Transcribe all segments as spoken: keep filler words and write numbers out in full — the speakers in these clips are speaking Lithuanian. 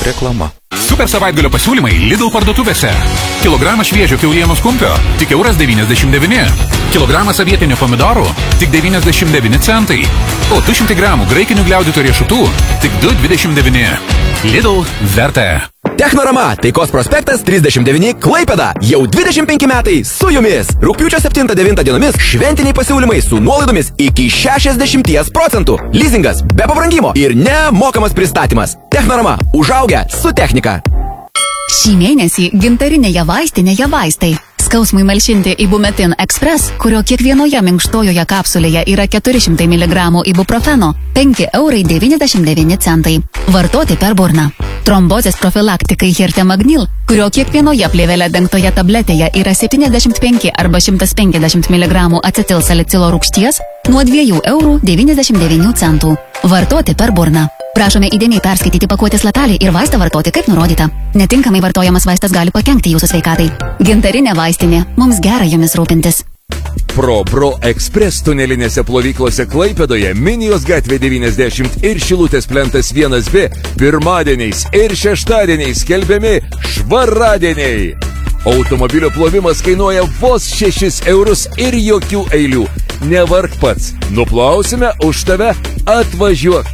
Reklama. Super savaitgalio pasiūlymai Lidl parduotuvėse. Kilogramas šviežio kiaulienos kumpio tik euras devyniasdešimt devyni. Kilogramas avietinio pomidorų tik devyniasdešimt devyni centai. O du šimtai gramų graikinių gliaudytų riešutų tik du dvidešimt devyni. Lidl vertė. Technorama, Taikos prospektas trisdešimt devyni, Klaipėda. Jau dvidešimt penki metai su jumis. Rugpjūčio septintą devintą dienomis šventiniai pasiūlymai su nuolaidomis iki šešiasdešimt procentų. Leasingas be pabrangimo ir nemokamas pristatymas. Technorama, užaugę su technika. Šį mėnesį gintarinėje vaistinėje vaistai. Skausmui malšinti Ibumetin Express, kurio kiekvienoje minkštojoje kapsulėje yra keturi šimtai miligramų ibuprofeno, penki eurai devyniasdešimt devyni centai. Vartoti per burną. Trombozės profilaktikai Hertemagnil, kurio kiekvienoje plėvele dengtoje tabletėje yra septyniasdešimt penki arba šimtas penkiasdešimt miligramų acetilsalicilo rūgšties, nuo dviejų eurų devyniasdešimt devynių centų. Vartoti per burną. Prašome įdėmiai perskaityti pakuotės lapelį ir vaistą vartoti kaip nurodyta. Netinkamai vartojamas vaistas gali pakenkti jūsų sveikatai. Gintarinė vaistinė. Mums gera jumis rūpintis. Pro Bro Express tunelinėse plovyklose Klaipėdoje, Minijos gatvė devyniasdešimt ir Šilutės plentas vienas B pirmadieniais ir šeštadieniais skelbiami švaradieniai. Automobilio plovimas kainuoja vos šešis eurus ir jokių eilių. Nevark pats. Nuplausime už tave, atvažiuok.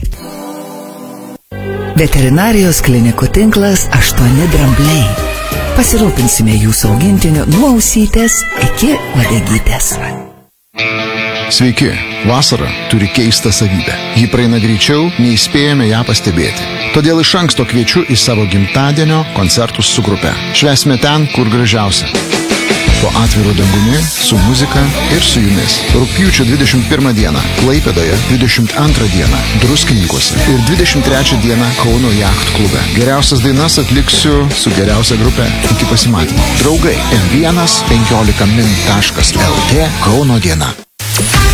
Veterinarijos klinikų tinklas aštuoni drambliai. Pasirūpinsime jūsų augintiniu nuo ausytės iki uodegytės. Sveiki, vasara turi keistą savybę. Ji praeina greičiau, nei spėjame ją pastebėti. Todėl iš anksto kviečiu į savo gimtadienio koncertus su grupe. Švęsime ten, kur gražiausia. Po atviru dangumi, su muzika ir su jumis. Rugpjūčio dvidešimt pirmą dieną Klaipėdoje, dvidešimt antrą dieną Druskininkuose ir dvidešimt trečią dieną Kauno Jacht klube. Geriausias dainas atliksiu su geriausia grupe. Iki pasimatymo. Draugai, M vienas penkiolika min taškas L T Kauno diena.